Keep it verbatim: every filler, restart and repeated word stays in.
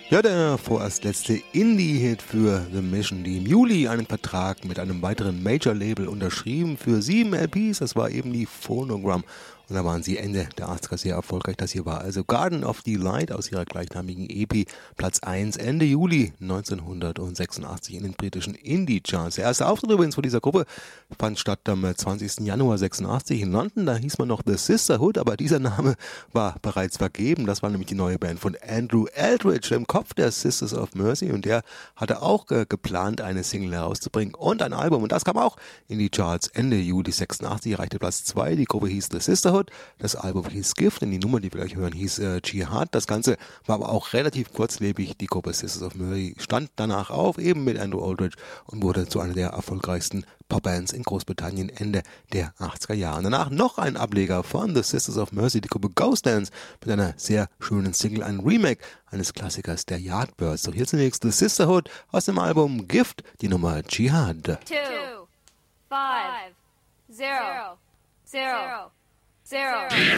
Ja, der vorerst letzte Indie-Hit für The Mission, die im Juli einen Vertrag mit einem weiteren Major-Label unterschrieben für sieben L Ps, das war eben die Phonogram. Und da waren sie Ende der achtziger sehr erfolgreich. Das hier war also Garden of Delight aus ihrer gleichnamigen E P, Platz eins Ende Juli neunzehnhundertsechsundachtzig in den britischen Indie-Charts. Der erste Auftritt übrigens von dieser Gruppe fand statt am zwanzigsten Januar sechsundachtzig in London. Da hieß man noch The Sisterhood, aber dieser Name war bereits vergeben. Das war nämlich die neue Band von Andrew Eldridge, dem Kopf der Sisters of Mercy. Und der hatte auch äh, geplant, eine Single herauszubringen und ein Album. Und das kam auch in die Charts Ende Juli sechsundachtzig, erreichte Platz zwei. Die Gruppe hieß The Sisterhood. Das Album hieß Gift und die Nummer, die wir gleich hören, hieß äh, Jihad. Das Ganze war aber auch relativ kurzlebig. Die Gruppe Sisters of Mercy stand danach auf, eben mit Andrew Eldridge, und wurde zu einer der erfolgreichsten Popbands in Großbritannien Ende der achtziger Jahre. Danach noch ein Ableger von The Sisters of Mercy, die Gruppe Ghost Dance, mit einer sehr schönen Single, ein Remake eines Klassikers der Yardbirds. Doch hier zunächst The Sisterhood aus dem Album Gift, die Nummer Jihad. Two, five, zero, zero, zero.